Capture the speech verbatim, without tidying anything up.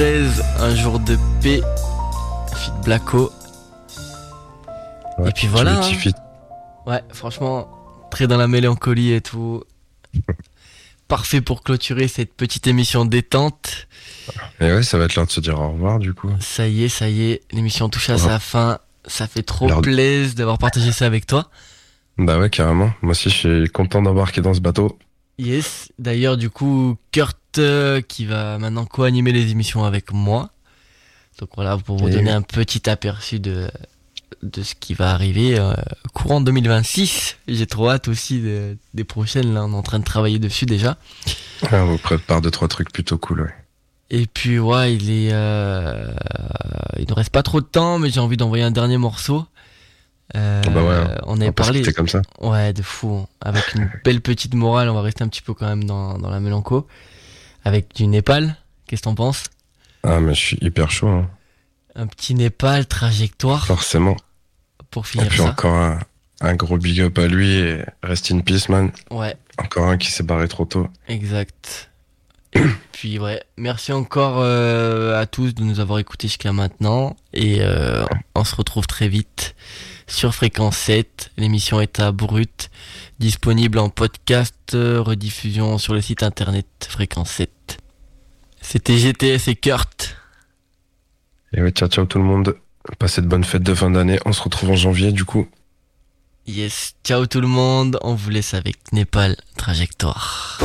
treize, Un jour de paix, Fit Blacko. Ouais, et puis voilà. Petit hein. feat. Ouais, franchement, très dans la mélancolie et tout. Parfait pour clôturer cette petite émission détente. Et ouais, ça va être l'heure de se dire au revoir du coup. Ça y est, ça y est, l'émission touche à Ouais. sa fin. Ça fait trop L'heure- plaisir d'avoir partagé ça avec toi. Bah ouais, carrément. Moi aussi, je suis content d'embarquer dans ce bateau. Yes, d'ailleurs du coup Kurt euh, qui va maintenant co-animer les émissions avec moi. Donc voilà, pour vous Et- donner un petit aperçu de, de ce qui va arriver euh, courant deux mille vingt-six. J'ai trop hâte aussi de- des prochaines, là on est en train de travailler dessus déjà. Ouais, on vous prépare deux, trois trucs plutôt cool, ouais. Et puis ouais, il est, euh, il nous reste pas trop de temps, mais j'ai envie d'envoyer un dernier morceau. Euh, Bah ouais, on On avait va pas se parlé, quitter comme ça. ouais, de fou, avec une belle petite morale. On va rester un petit peu quand même dans, dans la mélanco, avec du Népal. Qu'est-ce que t'en penses? Ah, mais je suis hyper chaud, hein. Un petit Népal trajectoire Forcément. pour Et finir puis ça. encore un, un gros big up à lui et rest in peace, man. Ouais, Encore un qui s'est barré trop tôt. exact. Et puis ouais, merci encore euh, à tous de nous avoir écoutés jusqu'à maintenant. Et euh, on se retrouve très vite sur Fréquence sept. L'émission est à brut, disponible en podcast, euh, rediffusion sur le site internet Fréquence sept. C'était G T S et Kurt. Et ouais, ciao, ciao tout le monde. Passez de bonnes fêtes de fin d'année. On se retrouve en janvier, du coup. Yes, ciao tout le monde. On vous laisse avec Népal Trajectoire.